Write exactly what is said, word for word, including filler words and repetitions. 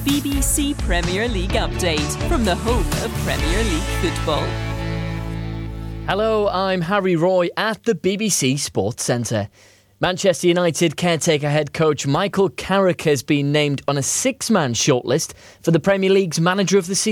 B B C Premier League update from the home of Premier League football. Hello, I'm Harry Roy at the B B C Sports Centre. Manchester United caretaker head coach Michael Carrick has been named on a six-man shortlist for the Premier League's Manager of the Season.